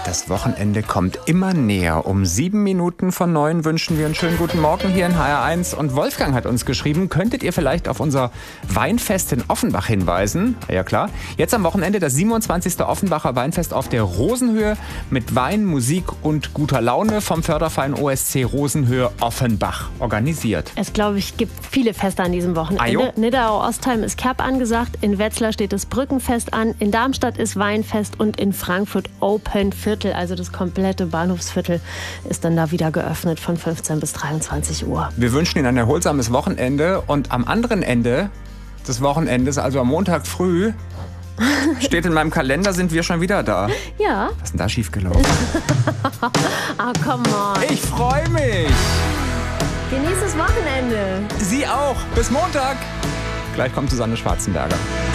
Das Wochenende kommt immer näher. Um 7 Minuten von 9 wünschen wir einen schönen guten Morgen hier in HR1. Und Wolfgang hat uns geschrieben, könntet ihr vielleicht auf unser Weinfest in Offenbach hinweisen? Ja klar. Jetzt am Wochenende das 27. Offenbacher Weinfest auf der Rosenhöhe mit Wein, Musik und guter Laune vom Förderverein OSC Rosenhöhe Offenbach organisiert. Es, glaube ich, gibt viele Feste an diesem Wochenende. Nidderau-Ostheim ist Kerb angesagt, in Wetzlar steht das Brückenfest an, in Darmstadt ist Weinfest und in Frankfurt Open Viertel, also das komplette Bahnhofsviertel, ist dann da wieder geöffnet von 15 bis 23 Uhr. Wir wünschen Ihnen ein erholsames Wochenende und am anderen Ende des Wochenendes, also am Montag früh, steht in meinem Kalender, sind wir schon wieder da. Ja. Was ist denn da schiefgelaufen? Come on. Ich freue mich. Genieß das Wochenende. Sie auch. Bis Montag. Gleich kommt Susanne Schwarzenberger.